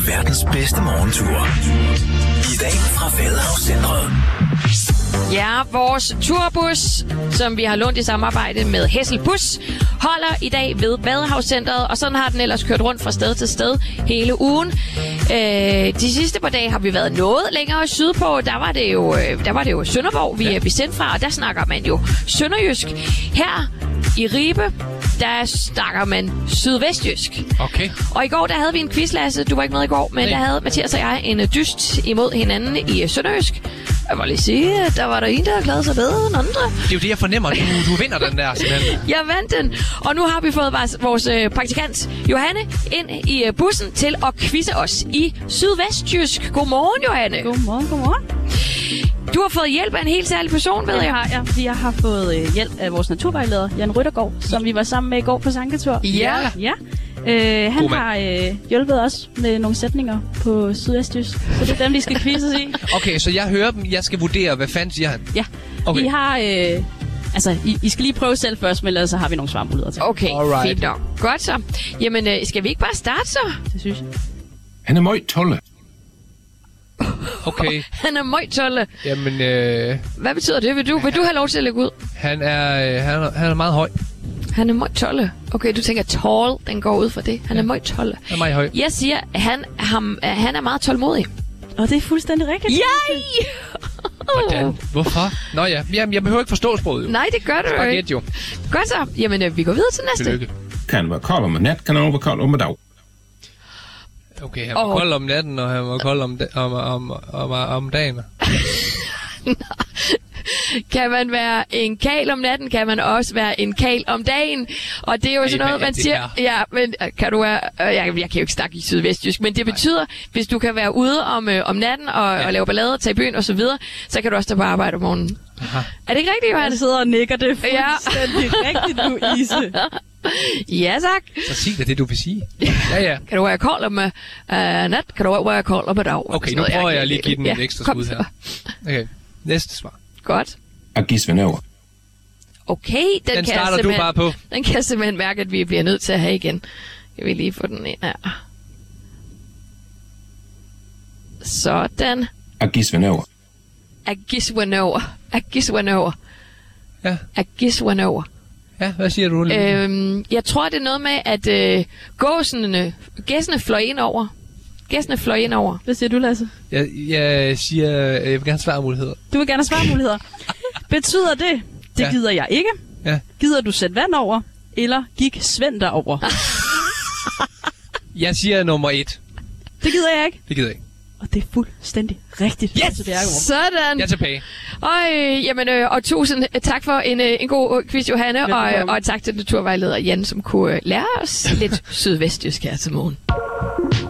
verdens bedste morgentur. I dag fra Vadehavscentret. Ja, vores turbus, som vi har lånt i samarbejde med Hesselbus, holder i dag ved Vadehavscentret, og sådan har den ellers kørt rundt fra sted til sted hele ugen. De sidste par dage har vi været noget længere sydpå. Der var det jo Sønderborg, vi sendte fra, og der snakker man jo sønderjysk. Her i Ribe, der snakker man sydvestjysk. Okay. Og i går, der havde vi en quiz, Lasse. Du var ikke med i går, men der havde Mathias og jeg en dyst imod hinanden i sønderjysk. Jeg må lige sige, at der var der en, der havde klaret sig bedre end andre. Det er jo det, jeg fornemmer. Du vinder den der, simpelthen. Jeg vandt den. Og nu har vi fået vores praktikant Johanne ind i bussen til at quizze os i sydvestjysk. Godmorgen, Johanne. Godmorgen. Du har fået hjælp af en helt særlig person, ved jeg. Jeg har fået hjælp af vores naturvejleder, Jan Ryttergaard, som vi var sammen med i går på Sanketur. Ja. Han har hjulpet os med nogle sætninger på sydøstjysk, så det er dem, vi skal quizzes i. Okay, så jeg hører dem. Jeg skal vurdere, hvad fanden siger han? Ja. Okay. I har... I skal lige prøve selv først, men ellers så har vi nogle svarmuligheder til. Okay, fint nok. Godt så. Jamen, skal vi ikke bare starte så? Det synes jeg. Han er meget tolle. Okay. Han er møgtolle. Jamen, Hvad betyder det? Vil du have lov til at lægge ud? han er meget høj. Han er møgtolle. Okay, du tænker tall, den går ud fra det. Han er møgtolle. Han er meget høj. Jeg siger, at han er meget tålmodig. Og det er fuldstændig rigtigt. Yay! Hvordan? Hvorfor? Nå ja, jamen, jeg behøver ikke forstå sproget jo. Nej, det gør du Bare ikke. gæt jo. Godt så. Jamen, vi går videre til næste. Tillykke. Kan være kold om nat, kan være kold om dag. Okay, han var kold om natten, og han var kold om dagen. Kan man være en kal om natten, kan man også være en kal om dagen. Og det er jo sådan noget, man siger... Ja, men kan du være... Jeg kan jo ikke snakke i sydvestjysk, men det betyder, hvis du kan være ude om natten og lave ballade, tage i byen og så videre, så kan du også tage på arbejde om morgenen. Aha. Er det ikke rigtigt, Johan? Han sidder og nikker det fuldstændig rigtigt nu, Ise. Ja, tak. Så sig det du vil sige. Ja. Kan du være kold om nat? Kan du være kold om dag? Okay, nu prøver jeg lige at give den en ekstra skud her. Okay, næste svar. Godt. Agisvenøver. Okay, Den starter du bare på. Den kan jeg simpelthen mærke, at vi bliver nødt til at have igen. Jeg vil lige få den ind her. Sådan. Agisvenøver. Agisvenøver. Ja. Agisvenøver. Ja, hvad siger du? Jeg tror, det er noget med, at gæssene fløj ind over. Gæstene fløj ind over. Hvad siger du, Lasse? Jeg siger, jeg vil gerne have svarmuligheder. Du vil gerne have svarmuligheder. Betyder det? Det gider jeg ikke. Ja. Gider du sætte vand over? Eller gik Svend derover? Jeg siger nummer 1. Det gider jeg ikke. Det gider jeg ikke. Og det er fuldstændig rigtigt. Yes! Sådan. Jeg er tilbage. Og tusind tak for en god quiz, Johanne. Og tak til naturvejleder Jan, som kunne lære os lidt sydvestjysk her til morgen.